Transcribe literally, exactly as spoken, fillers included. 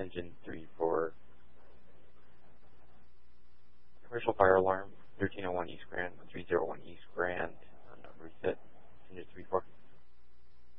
engine three for commercial fire alarm, thirteen oh one East Grand, three oh one East Grand.